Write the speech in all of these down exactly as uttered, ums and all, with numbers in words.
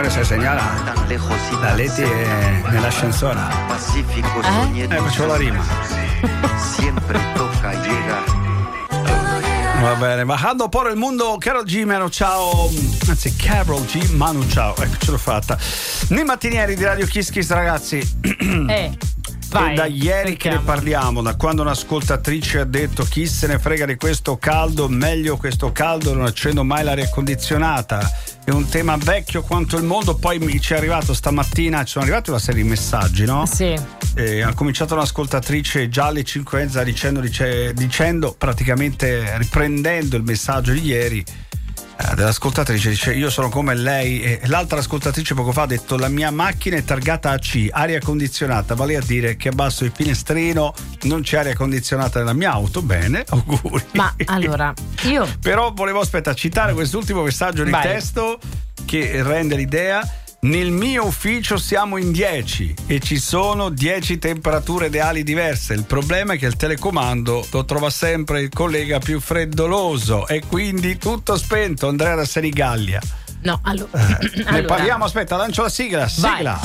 signore, si segnala la Leti è nell'ascensore. Eh? Eh, faccio la rima. Va bene, bajando por il mondo, Carol G, Manu ciao, anzi Carol G, Manu ciao, ecco ce l'ho fatta. Nei mattinieri di Radio Kiss Kiss, ragazzi. Eh. Vai, e da ieri sentiamo. Che ne parliamo, da quando un'ascoltatrice ha detto chi se ne frega di questo caldo, meglio questo caldo, non accendo mai l'aria condizionata, è un tema vecchio quanto il mondo. Poi mi ci è arrivato stamattina, ci sono arrivati una serie di messaggi, no? Sì. E ha cominciato un'ascoltatrice già alle cinque mezza dicendo, dice, dicendo praticamente riprendendo il messaggio di ieri dell'ascoltatrice, dice io sono come lei, e l'altra ascoltatrice poco fa ha detto la mia macchina è targata A C, aria condizionata, vale a dire che abbasso il finestrino, non c'è aria condizionata nella mia auto. Bene, auguri. Ma allora io però volevo aspetta citare quest'ultimo messaggio di Vai. testo che rende l'idea. Nel mio ufficio siamo in dieci e ci sono dieci temperature ideali diverse. Il problema è che il telecomando lo trova sempre il collega più freddoloso e quindi tutto spento. Andrea da Senigallia. No, allo- eh, allora. Ne parliamo, aspetta, lancio la sigla. Sigla.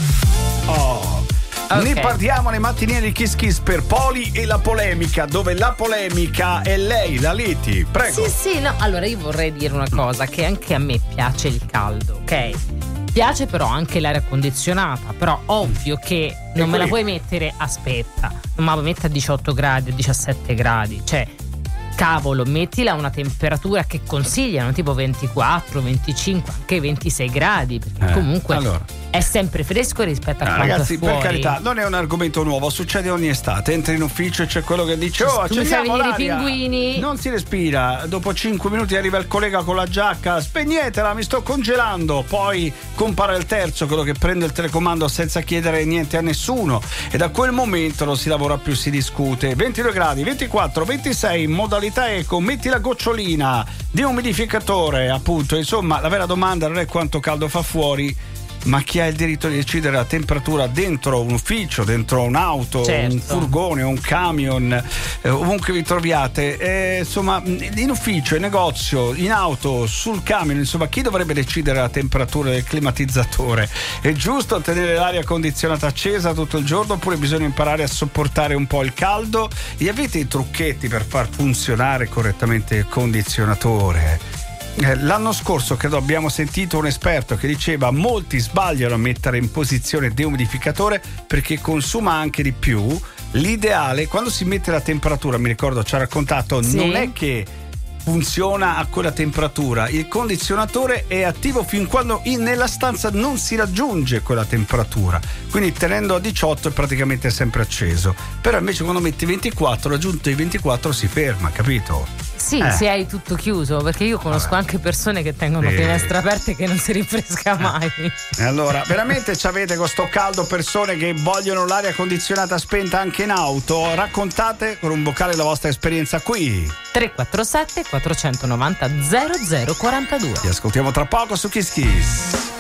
Vai. Oh. Okay. Ne parliamo nei mattinieri di Kiss Kiss per Poli e la polemica, dove la polemica è lei, la Leti. Prego. Sì, sì, no, allora io vorrei dire una cosa, che anche a me piace il caldo, ok? Piace però anche l'aria condizionata, però ovvio che non me la puoi mettere, aspetta, non me la puoi mettere a diciotto gradi, a diciassette gradi, cioè cavolo, mettila a una temperatura che consigliano, tipo ventiquattro, venticinque, anche ventisei gradi, perché eh, comunque allora. è sempre fresco rispetto a no, quanto ragazzi, è fuori. per carità, non è un argomento nuovo, succede ogni estate, entri in ufficio e c'è quello che dice oh, tu mi fai accendiamo venire i l'aria, pinguini, non si respira, dopo cinque minuti arriva il collega con la giacca, spegnetela, mi sto congelando, poi compare il terzo, quello che prende il telecomando senza chiedere niente a nessuno, e da quel momento non si lavora più, si discute. Ventidue gradi, ventiquattro, ventisei, modalità eco, metti la gocciolina di umidificatore, appunto. Insomma, la vera domanda non è quanto caldo fa fuori, ma chi ha il diritto di decidere la temperatura dentro un ufficio, dentro un'auto, certo. un furgone, un camion, eh, ovunque vi troviate, eh, insomma, in ufficio, in negozio, in auto, sul camion, insomma, chi dovrebbe decidere la temperatura del climatizzatore? È giusto tenere l'aria condizionata accesa tutto il giorno, oppure bisogna imparare a sopportare un po' il caldo? E avete i trucchetti per far funzionare correttamente il condizionatore? L'anno scorso credo abbiamo sentito un esperto che diceva molti sbagliano a mettere in posizione deumidificatore perché consuma anche di più. L'ideale quando si mette la temperatura, mi ricordo ci ha raccontato, sì. non è che funziona a quella temperatura, il condizionatore è attivo fin quando in, nella stanza non si raggiunge quella temperatura, quindi tenendo a diciotto è praticamente sempre acceso, però invece quando metti ventiquattro, raggiunto i ventiquattro si ferma, capito? Sì, eh. se hai tutto chiuso, perché io conosco Vabbè. anche persone che tengono sì. finestre aperte che non si rinfresca mai. E allora, veramente c'avete con sto caldo persone che vogliono l'aria condizionata spenta anche in auto? Raccontate con un vocale la vostra esperienza qui. tre quattro sette quattro nove zero zero zero quattro due. Ti ascoltiamo tra poco su Kiss Kiss.